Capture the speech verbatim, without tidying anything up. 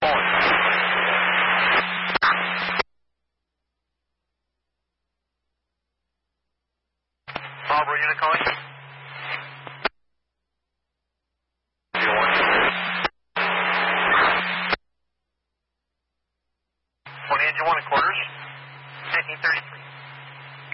Bravo unit calling. twenty engine one in quarters. nineteen thirty-three.